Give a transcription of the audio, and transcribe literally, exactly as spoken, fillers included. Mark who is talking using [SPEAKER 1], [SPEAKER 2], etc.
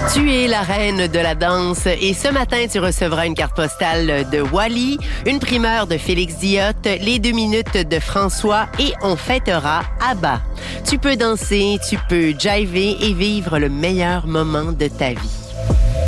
[SPEAKER 1] Tu es la reine de la danse et ce matin, tu recevras une carte postale de Wally, une primeur de Félix Diot, les deux minutes de François et on fêtera ABBA. Tu peux danser, tu peux jiver et vivre le meilleur moment de ta vie.